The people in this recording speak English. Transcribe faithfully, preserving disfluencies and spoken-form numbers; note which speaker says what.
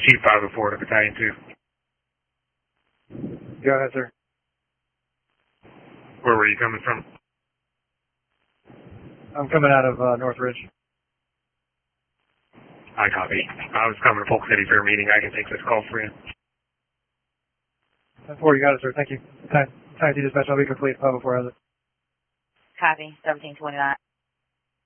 Speaker 1: Chief five oh four to Battalion two.
Speaker 2: Go ahead, sir.
Speaker 1: Where were you coming from?
Speaker 2: I'm coming out of uh, Northridge.
Speaker 1: I copy. I was coming to Polk City for a meeting. I can take this call for you.
Speaker 2: ten four, you got it, sir. Thank you. Time, time to dispatch. I'll be complete. five oh four has it.
Speaker 3: Copy. seventeen twenty-nine.